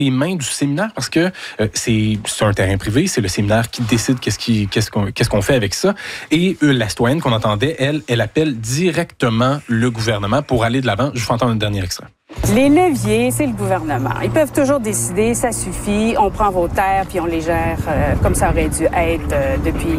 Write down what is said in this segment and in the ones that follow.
les mains du séminaire parce que c'est un terrain privé, c'est le séminaire qui décide qu'est-ce qu'on fait avec ça. Et la citoyenne qu'on entendait, elle appelle directement le gouvernement pour aller de l'avant. Je vous fais entendre un dernier extrait. Les leviers, c'est le gouvernement. Ils peuvent toujours décider, ça suffit, on prend vos terres puis on les gère comme ça aurait dû être depuis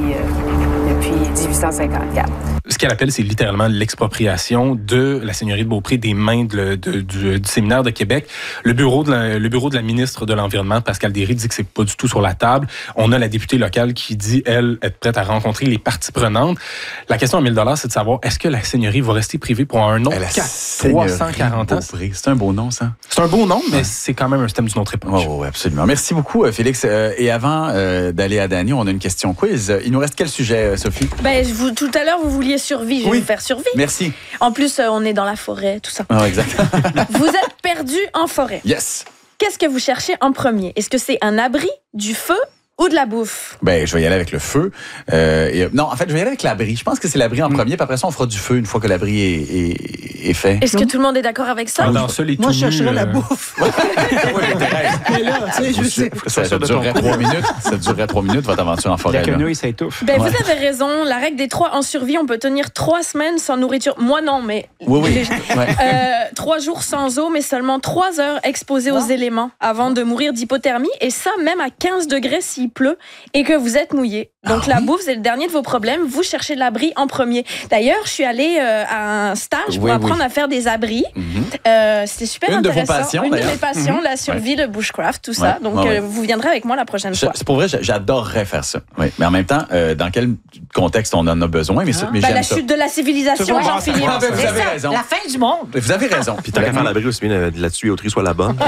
1854. Ce qu'elle appelle, c'est littéralement l'expropriation de la seigneurie de Beaupré des mains du séminaire de Québec. Le bureau de la ministre de l'Environnement, Pascale Derry, dit que c'est pas du tout sur la table. On a la députée locale qui dit, elle, être prête à rencontrer les parties prenantes. La question à 1 000 $, c'est de savoir, est-ce que la seigneurie va rester privée pour un autre 340 ans? C'est un beau nom, ça. C'est un beau nom, mais c'est quand même un système d'une autre époque. Oui, absolument. Merci beaucoup, Félix. Et avant d'aller à Dany, on a une question quiz. Il nous reste quel sujet, Sophie? Tout à l'heure, vous vouliez survie. Je vais vous faire survie. Merci. En plus, on est dans la forêt, tout ça. Ah, exact. Vous êtes perdu en forêt. Yes. Qu'est-ce que vous cherchez en premier? Est-ce que c'est un abri, du feu ou de la bouffe? Je vais y aller avec le feu. Non, en fait, je vais y aller avec l'abri. Je pense que c'est l'abri en premier, puis après ça, on fera du feu une fois que l'abri est fait. Est-ce que tout le monde est d'accord avec ça? Moi, je chercherais la bouffe. Mais là, tu sais, ça durerait 3 minutes. Ça durerait 3 minutes, votre aventure en forêt. La quenouille, ça étouffe. Vous avez raison. La règle des 3 en survie, on peut tenir 3 semaines sans nourriture. Moi, non, mais... Oui. 3 jours sans eau, mais seulement 3 heures exposés aux éléments avant de mourir d'hypothermie. Et ça, même à 15 degrés s'il pleut et que vous êtes mouillé. Donc, la bouffe, c'est le dernier de vos problèmes. Vous cherchez l'abri en premier. D'ailleurs, je suis allée à un stage pour apprendre à faire des abris. C'était super intéressant. Une de vos passions, Une de mes passions, la survie, le bushcraft, tout ça. Donc, vous viendrez avec moi la prochaine fois. C'est pour vrai, j'adorerais faire ça. Oui. Mais en même temps, dans quel contexte on en a besoin? Mais la chute de la civilisation, Jean-Philippe. Vous avez raison. La fin du monde. Vous avez raison. Puis tant qu'à faire l'abri, aussi bien la tuyauterie soit la bonne.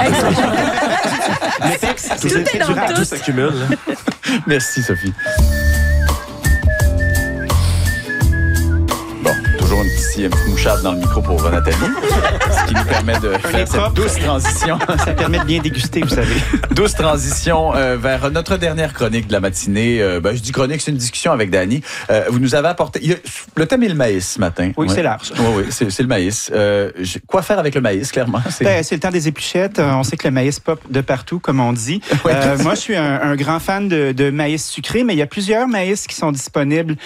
Tout est dans tout. Tout s'accumule. Merci, Sophie. Toujours une petite moucharde dans le micro pour Nathalie, ce qui nous permet de faire cette douce transition. Ça permet de bien déguster, vous savez. Douce transition vers notre dernière chronique de la matinée. Je dis chronique, c'est une discussion avec Dany. Vous nous avez apporté... Le thème est le maïs ce matin. Oui, c'est large. Oui, c'est le maïs. Quoi faire avec le maïs, clairement? C'est le temps des épluchettes. On sait que le maïs pop de partout, comme on dit. Moi, je suis un grand fan de maïs sucré, mais il y a plusieurs maïs qui sont disponibles.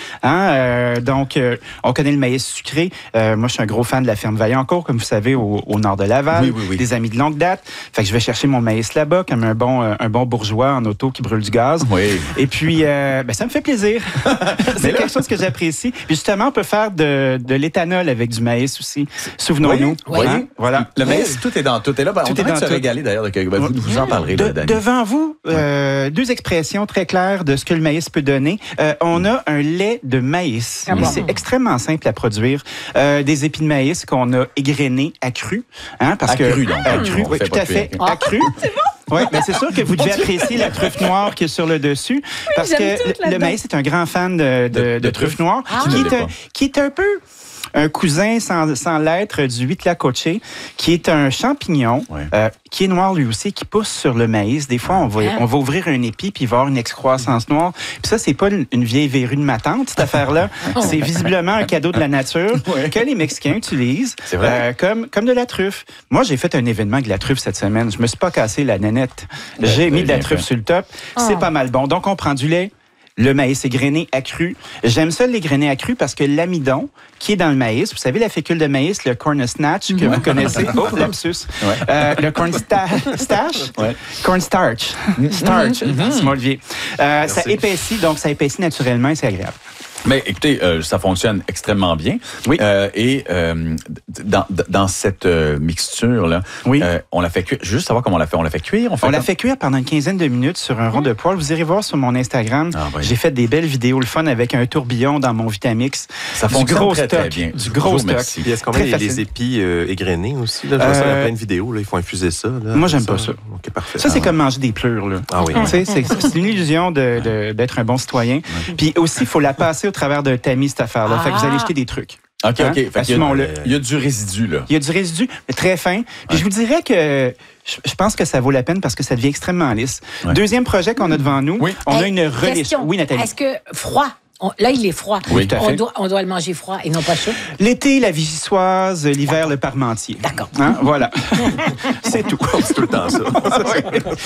Donc, on connaît le maïs sucré. Moi, je suis un gros fan de la ferme Vaillancourt, comme vous savez, au nord de Laval. Oui. Des amis de longue date. Fait que je vais chercher mon maïs là-bas, comme un bon bourgeois en auto qui brûle du gaz. Oui. Et puis, ça me fait plaisir. C'est quelque chose que j'apprécie. Puis justement, on peut faire de l'éthanol avec du maïs aussi. Souvenons-nous. Oui. Voilà. Le maïs, tout est dans tout. Et là, on devrait se régaler d'ailleurs. Vous en parlerez, Dany. Devant vous, 2 expressions très claires de ce que le maïs peut donner. On a un lait de maïs. C'est extrêmement simple à produire. Des épis de maïs qu'on a égrenés accrus. Accrus, donc. Accrus, oui, tout à fait. Accrus. C'est bon? Oui, mais c'est sûr que vous devez apprécier la truffe noire qui est sur le dessus. Parce que le maïs est un grand fan de truffe noire, qui est un peu un cousin sans l'être du huitlacoche, qui est un champignon qui est noir lui aussi, qui pousse sur le maïs. Des fois, on va ouvrir un épi puis il va y avoir une excroissance noire. Puis ça, c'est pas une vieille verrue de ma tante, cette affaire-là. C'est visiblement un cadeau de la nature que les Mexicains utilisent comme de la truffe. Moi, j'ai fait un événement avec de la truffe cette semaine. Je me suis pas cassé la nénette. J'ai mis de la truffe sur le top. C'est pas mal bon. Donc, on prend du lait, le maïs égrené accru. J'aime ça l'égrené accru parce que l'amidon qui est dans le maïs, vous savez la fécule de maïs, le cornstarch que vous connaissez. Oh, lapsus. Le cornstarch. Cornstarch. Starch. Simon Olivier. Ça épaissit naturellement et c'est agréable. Mais écoutez, ça fonctionne extrêmement bien. Oui. Et dans cette mixture-là, on l'a fait cuire. Juste savoir comment on l'a fait. On l'a fait cuire? On l'a fait cuire pendant une quinzaine de minutes sur un rond de poêle. Vous irez voir sur mon Instagram. J'ai fait des belles vidéos, le fun, avec un tourbillon dans mon Vitamix. Ça fonctionne très bien. Du gros stock. Puis est-ce qu'on met les épis égrenés aussi? Là, je vois ça dans plein de vidéos. Là, il faut infuser ça. Là, moi, j'aime pas ça. OK, parfait. Ça, c'est comme manger des pleurs. Là. Ah oui. C'est une illusion d'être un bon citoyen. Puis aussi, il faut la passer au travers d'un tamis, cette affaire-là. Fait que vous allez jeter des trucs. OK. Assumons-le. Il y a du résidu, là. Il y a du résidu, mais très fin. Puis je vous dirais que je pense que ça vaut la peine parce que ça devient extrêmement lisse. Deuxième projet qu'on a devant nous, on a une relish. Oui, Nathalie. Est-ce que froid? Là, il est froid. Oui, tout à fait. On doit le manger froid et non pas chaud. L'été, la vichyssoise, l'hiver, le parmentier. D'accord. Voilà. C'est tout. C'est tout le temps ça.